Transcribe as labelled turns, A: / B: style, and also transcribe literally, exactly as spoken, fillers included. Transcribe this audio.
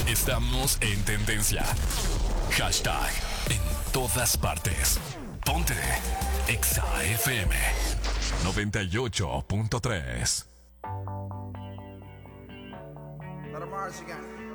A: Estamos en tendencia. Hashtag en todas partes. Ponte Exa F M noventa y ocho punto tres.
B: Let 'em march again.